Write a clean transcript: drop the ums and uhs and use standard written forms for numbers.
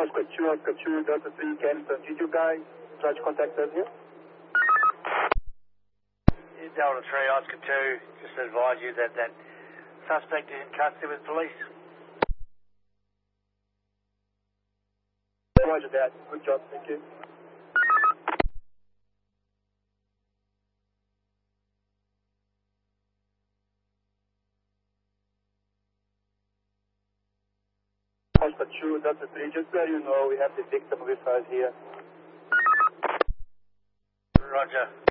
Oscar 2, Delta 3, Kennington. Did you guys try to contact us here? Delta 3, Oscar 2, just to advise you that that suspect is in custody with police. Roger that. Good job, thank you. Oscar 2, Delta 3, just so you know, we have the victim with us here. Roger.